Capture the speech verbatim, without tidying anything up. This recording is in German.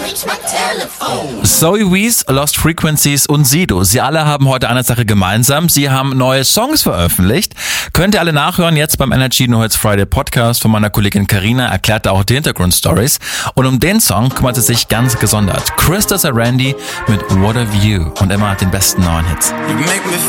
Zoe Wees, Lost Frequencies und Sido. Sie alle haben heute eine Sache gemeinsam. Sie haben neue Songs veröffentlicht. Könnt ihr alle nachhören jetzt beim Energy No Hits Friday Podcast von meiner Kollegin Carina. Erklärt da auch die Hintergrundstories. Und um den Song kümmert sie sich ganz gesondert. Krista Randy mit What a View und immer den besten neuen Hits.